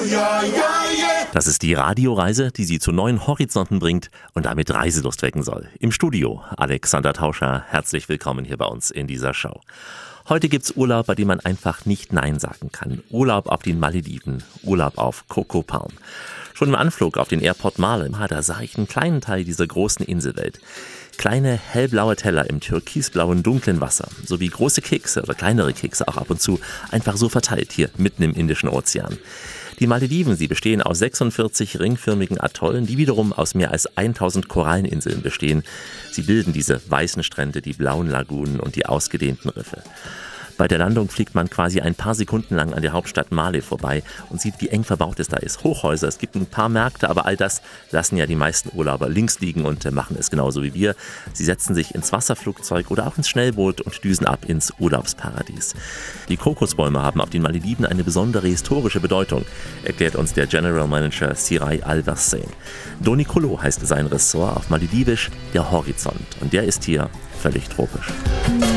Das ist die Radioreise, die Sie zu neuen Horizonten bringt und damit Reiselust wecken soll. Im Studio Alexander Tauscher, herzlich willkommen hier bei uns in dieser Show. Heute gibt's Urlaub, bei dem man einfach nicht Nein sagen kann. Urlaub auf den Malediven, Urlaub auf Coco Palm. Schon im Anflug auf den Airport Marlin, da sah ich einen kleinen Teil dieser großen Inselwelt. Kleine hellblaue Teller im türkisblauen, dunklen Wasser, sowie große Kekse oder kleinere Kekse auch ab und zu, einfach so verteilt hier mitten im Indischen Ozean. Die Malediven, sie bestehen aus 46 ringförmigen Atollen, die wiederum aus mehr als 1000 Koralleninseln bestehen. Sie bilden diese weißen Strände, die blauen Lagunen und die ausgedehnten Riffe. Bei der Landung fliegt man quasi ein paar Sekunden lang an der Hauptstadt Malé vorbei und sieht, wie eng verbaut es da ist. Hochhäuser, es gibt ein paar Märkte, aber all das lassen ja die meisten Urlauber links liegen und machen es genauso wie wir. Sie setzen sich ins Wasserflugzeug oder auch ins Schnellboot und düsen ab ins Urlaubsparadies. Die Kokosbäume haben auf den Malediven eine besondere historische Bedeutung, erklärt uns der General Manager Siray Al-Wassain. Donikolo heißt sein Ressort, auf Maledivisch der Horizont, und der ist hier völlig tropisch.